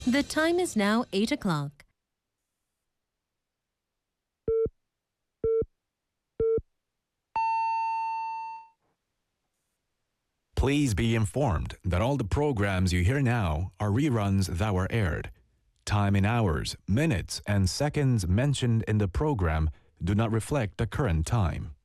The time is now 8 o'clock. Please be informed that all the programs you hear now are reruns that were aired. Time in hours, minutes, and seconds mentioned in the program do not reflect the current time.